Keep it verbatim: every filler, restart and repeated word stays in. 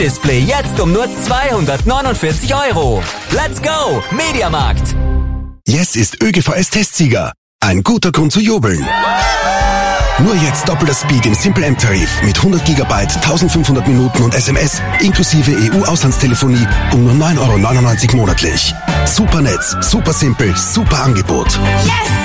Display jetzt um nur zweihundertneunundvierzig Euro. Let's go, Mediamarkt! Yes ist ÖGVS-Testsieger. Ein guter Grund zu jubeln. Nur jetzt doppelter Speed im Simple M-Tarif mit hundert Gigabyte, eintausendfünfhundert Minuten und S M S inklusive E U-Auslandstelefonie um nur neun Euro neunundneunzig monatlich. Super Netz, super simpel, super Angebot. Yes!